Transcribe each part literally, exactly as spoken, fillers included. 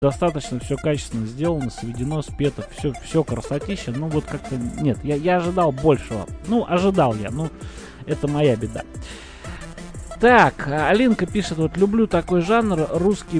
достаточно все качественно сделано, сведено, спето, все, все красотища. Ну вот как-то нет, я, я ожидал большего. Ну, ожидал я, ну, это моя беда. Так, Алинка пишет, вот люблю такой жанр, русский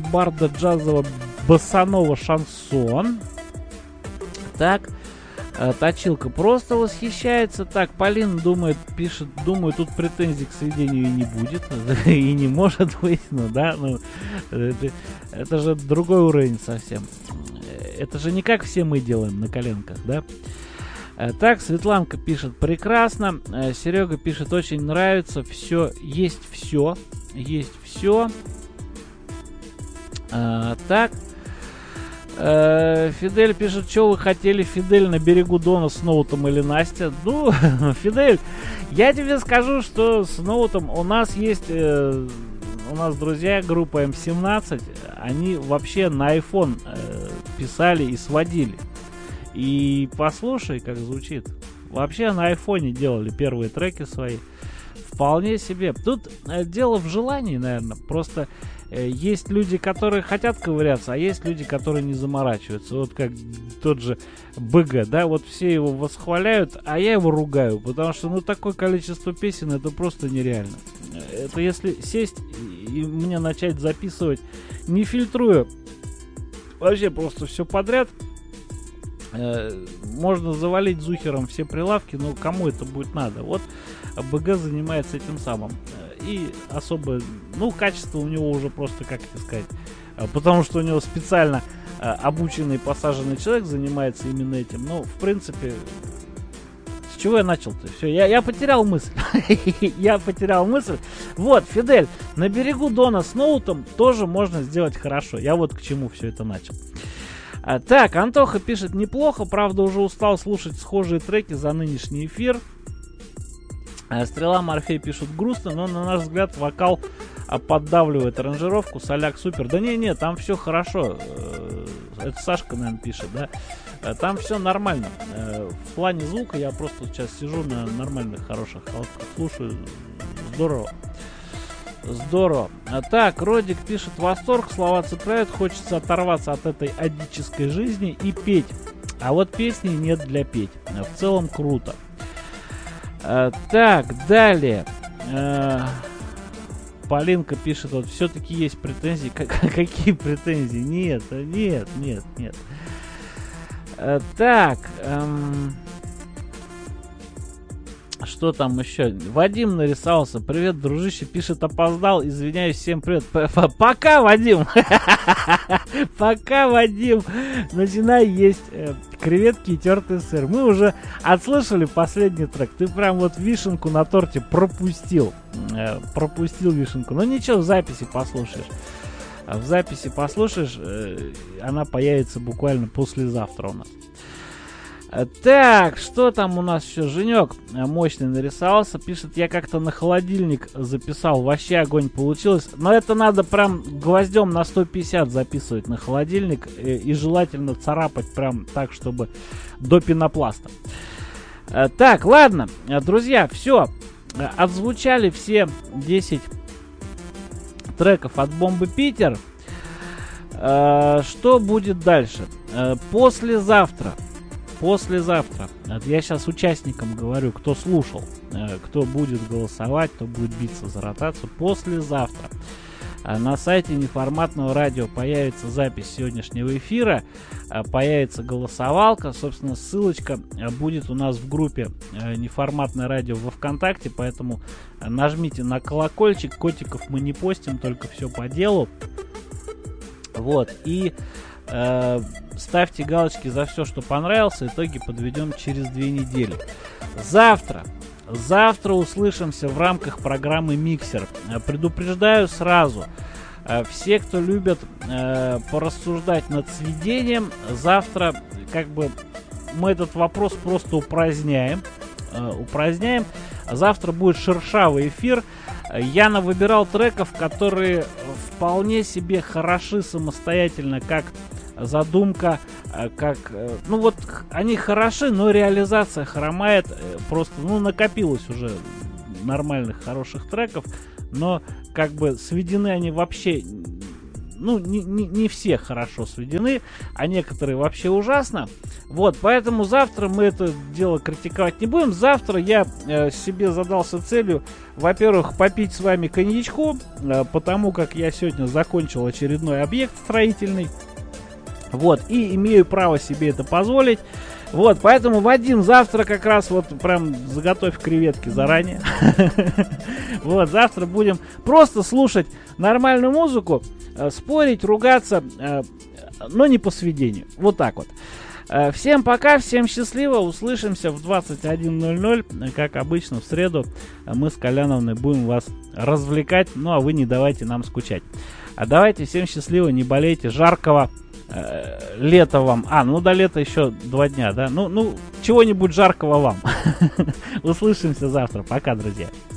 бардо-джазово-боссаново-шансон. Так, Точилка просто восхищается. Так, Полина думает, пишет, думаю, тут претензий к сведению и не будет, и не может быть, ну да, ну, это, это же другой уровень совсем. Это же не как все мы делаем на коленках, да? Так, Светланка пишет, прекрасно. Серега пишет, очень нравится. Все, есть все. Есть все. А, так. А, Фидель пишет, что вы хотели, Фидель, на берегу Дона с Ноутом или Настя? Ну, Фидель, я тебе скажу, что с Ноутом у нас есть... Э, у нас друзья, группа эм семнадцать, они вообще на iPhone э, писали и сводили. И послушай, как звучит. Вообще на айфоне делали первые треки свои. Вполне себе. Тут э, дело в желании, наверное. Просто э, есть люди, которые хотят ковыряться, а есть люди, которые не заморачиваются. Вот как тот же БГ, да, вот все его восхваляют, а я его ругаю, потому что, ну, такое количество песен, это просто нереально. Это если сесть и мне начать записывать, не фильтруя, вообще просто все подряд, можно завалить зухером все прилавки, но кому это будет надо? Вот БГ занимается этим самым. И особо, ну, качество у него уже просто, как это сказать, потому что у него специально обученный, посаженный человек занимается именно этим. Ну, в принципе, с чего я начал-то? Все, я, я потерял мысль. Я потерял мысль. Вот, Фидель, на берегу Дона с Ноутом тоже можно сделать хорошо. Я вот к чему все это начал. А, так, Антоха пишет, неплохо, правда уже устал слушать схожие треки за нынешний эфир. А, Стрела Морфей пишет, грустно, но на наш взгляд вокал а, поддавливает аранжировку, соляк супер. Да не-не, там все хорошо. Это Сашка, наверное, пишет, да. Там все нормально. В плане звука я просто сейчас сижу на нормальных, хороших холодках, слушаю. Здорово. Здорово. А так, Родик пишет, восторг, слова цепляют, хочется оторваться от этой адической жизни и петь. А вот песни нет для петь. В целом круто. А, так, далее. А, Полинка пишет, вот все-таки есть претензии. Какие претензии? Нет, нет, нет, нет. А, так. Эм... Что там еще? Вадим нарисовался. Привет, дружище. Пишет, опоздал. Извиняюсь, всем привет. Пока, Вадим. Пока, Вадим. Начинай есть креветки и тертый сыр. Мы уже отслушали последний трек. Ты прям вот вишенку на торте пропустил. Пропустил вишенку. Но ничего, в записи послушаешь. В записи послушаешь. Она появится буквально послезавтра у нас. Так, что там у нас еще? Женек мощный нарисовался. Пишет, я как-то на холодильник записал. Вообще огонь получилось. Но это надо прям гвоздем на сто пятьдесят записывать на холодильник. И, и желательно царапать прям так, чтобы до пенопласта. Так, ладно, друзья, все. Отзвучали все десять треков от Бомбы Питер. Что будет дальше? Послезавтра. Послезавтра. Я сейчас участникам говорю, кто слушал, кто будет голосовать, кто будет биться за ротацию. Послезавтра на сайте неформатного радио появится запись сегодняшнего эфира, появится голосовалка. Собственно, ссылочка будет у нас в группе неформатное радио во ВКонтакте, поэтому нажмите на колокольчик. Котиков мы не постим, только все по делу. Вот. И э, ставьте галочки за все, что понравилось. Итоги подведем через две недели. Завтра. Завтра услышимся в рамках программы Миксер. Предупреждаю сразу. Все, кто любят э, порассуждать над сведением, завтра как бы мы этот вопрос просто упраздняем. Э, упраздняем. Завтра будет шершавый эфир. Я навыбирал треков, которые вполне себе хороши самостоятельно, как задумка, как... Ну вот, они хороши, но реализация хромает. Просто, ну, накопилось уже нормальных, хороших треков, но как бы сведены они вообще, ну, не, не, не все хорошо сведены, а некоторые вообще ужасно. Вот, поэтому завтра мы это дело критиковать не будем. Завтра я э, себе задался целью, во-первых, попить с вами коньячку, э, потому как я сегодня закончил очередной объект строительный. Вот, и имею право себе это позволить. Вот, поэтому, Вадим, завтра как раз вот прям заготовь креветки заранее. Вот, завтра будем просто слушать нормальную музыку, спорить, ругаться, но не по сведению. Вот так вот. Всем пока, всем счастливо, услышимся в двадцать один ноль ноль, как обычно в среду мы с Коляновной будем вас развлекать, ну а вы не давайте нам скучать. А давайте, всем счастливо, не болейте, жаркого э, лета вам, а, ну до лета еще два дня, да, ну, ну чего-нибудь жаркого вам. Услышимся завтра, пока, друзья.